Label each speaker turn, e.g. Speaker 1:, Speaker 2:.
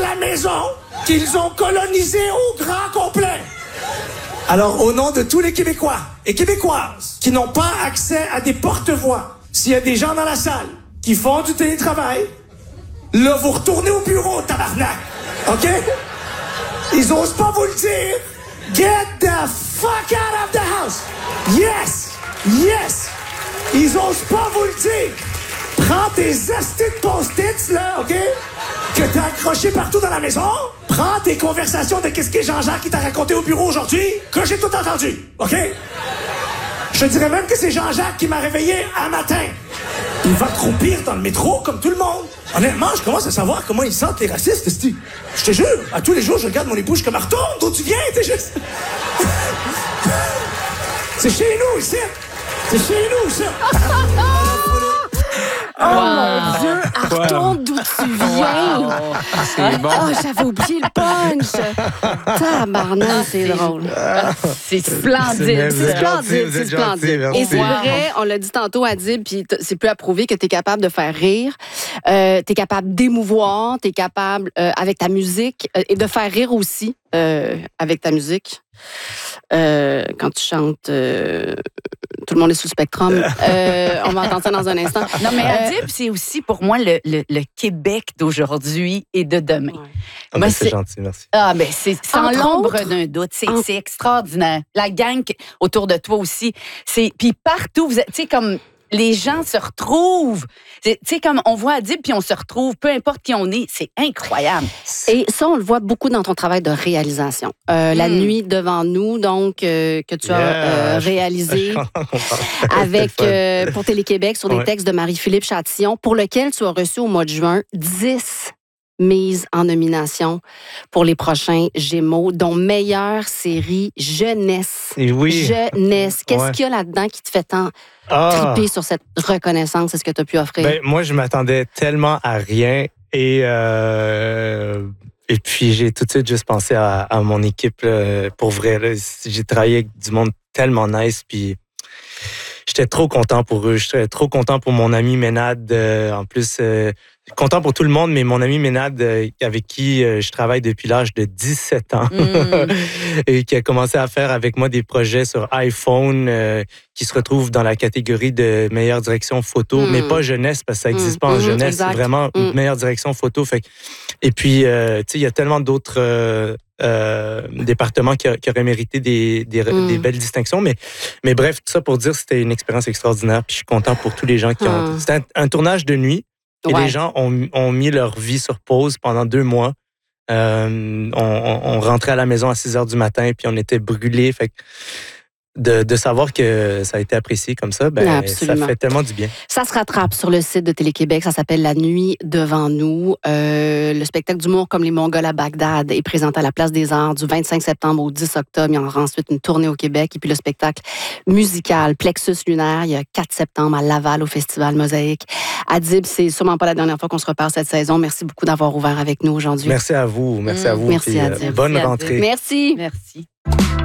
Speaker 1: la maison qu'ils ont colonisée au grand complet. Alors, au nom de tous les Québécois et Québécoises qui n'ont pas accès à des porte-voix, s'il y a des gens dans la salle qui font du télétravail, là, vous retournez au bureau, tabarnak. OK? Ils osent pas vous le dire. Get the fuck out of the house. Yes! Yes! Ils osent pas vous le dire. Prends tes astis de post-its, là, OK? Que t'as accroché partout dans la maison. Prends tes conversations de qu'est-ce que Jean-Jacques qui t'a raconté au bureau aujourd'hui, que j'ai tout entendu, OK? Je dirais même que c'est Jean-Jacques qui m'a réveillé un matin. Il va croupir dans le métro comme tout le monde. Honnêtement, je commence à savoir comment ils sentent les racistes, esti. Je te jure, à tous les jours, je regarde mon épouse comme elle retourne, d'où tu viens, t'es juste... C'est chez nous, ici. C'est chez nous, ça.
Speaker 2: Oh mon Dieu, elle retourne d'où tu viens.
Speaker 3: Wow. C'est bon.
Speaker 2: Oh, j'avais oublié le punch. Tabarnak, c'est drôle.
Speaker 4: C'est splendide.
Speaker 2: C'est splendide, c'est splendide. Et c'est vrai, on l'a dit tantôt à Dib, puis c'est plus approuvé que tu es capable de faire rire, tu es capable d'émouvoir, tu es capable, avec ta musique, et de faire rire aussi avec ta musique. Quand tu chantes Tout le monde est sous Spectrum. On va entendre ça dans un instant.
Speaker 4: Non, mais Adib, c'est aussi pour moi le Québec d'aujourd'hui et de demain. Ouais.
Speaker 3: Ah, ben, c'est gentil, merci.
Speaker 4: Ah, ben, c'est sans
Speaker 2: Entre
Speaker 4: l'ombre
Speaker 2: autres,
Speaker 4: d'un doute. C'est extraordinaire. La gang autour de toi aussi. Puis partout, tu sais, comme les gens se retrouvent. Tu sais, comme on voit Adib, puis on se retrouve, peu importe qui on est. C'est incroyable.
Speaker 2: Et ça, on le voit beaucoup dans ton travail de réalisation. La nuit devant nous, donc, que tu as réalisé avec pour Télé-Québec sur des textes de Marie-Philippe Chatillon, pour lequel tu as reçu au mois de juin 10 mises en nomination pour les prochains Gémeaux, dont meilleure série jeunesse.
Speaker 3: Et oui.
Speaker 2: Jeunesse. Qu'est-ce qu'il y a là-dedans qui te fait tant triper sur cette reconnaissance? Est-ce que tu as pu offrir?
Speaker 3: Ben, moi, je m'attendais tellement à rien et puis j'ai tout de suite juste pensé à mon équipe pour vrai. Là. J'ai travaillé avec du monde tellement nice, puis j'étais trop content pour eux. J'étais trop content pour mon ami Ménade. En plus, content pour tout le monde, mais mon ami Ménade, avec qui je travaille depuis l'âge de 17 ans, et qui a commencé à faire avec moi des projets sur iPhone, qui se retrouvent dans la catégorie de meilleure direction photo, mais pas jeunesse, parce que ça n'existe pas en jeunesse.
Speaker 2: Exact.
Speaker 3: C'est vraiment meilleure direction photo. Fait. Et puis, tu sais, il y a tellement d'autres départements qui auraient mérité des belles distinctions. Mais bref, tout ça pour dire que c'était une expérience extraordinaire. Puis je suis content pour tous les gens qui ont... C'était un tournage de nuit. Et les gens ont mis leur vie sur pause pendant 2 mois. On rentrait à la maison à 6 heures du matin, puis on était brûlés. Fait que de savoir que ça a été apprécié comme ça, ben, ça fait tellement du bien.
Speaker 2: Ça se rattrape sur le site de Télé-Québec. Ça s'appelle La nuit devant nous. Le spectacle d'humour comme les Mongols à Bagdad est présenté à la Place des Arts du 25 septembre au 10 octobre. Il y aura ensuite une tournée au Québec. Et puis le spectacle musical Plexus Lunaire, il y a 4 septembre à Laval au Festival Mosaïque. Adib, c'est sûrement pas la dernière fois qu'on se reparle cette saison. Merci beaucoup d'avoir ouvert avec nous aujourd'hui.
Speaker 3: Merci à vous. Merci à vous.
Speaker 2: Merci, Adib.
Speaker 3: Bonne rentrée.
Speaker 2: Merci.
Speaker 4: Merci.